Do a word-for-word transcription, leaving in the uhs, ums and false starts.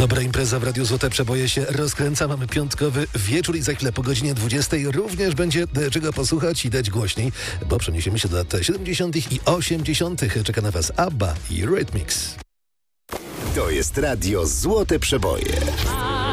Dobra impreza w Radiu Złote Przeboje się rozkręca. Mamy piątkowy wieczór i za chwilę po godzinie dwudziestej również będzie czego posłuchać i dać głośniej, bo przeniesiemy się do lat siedemdziesiątych i osiemdziesiątych. Czeka na Was ABBA i Rhythmix. To jest Radio Złote Przeboje.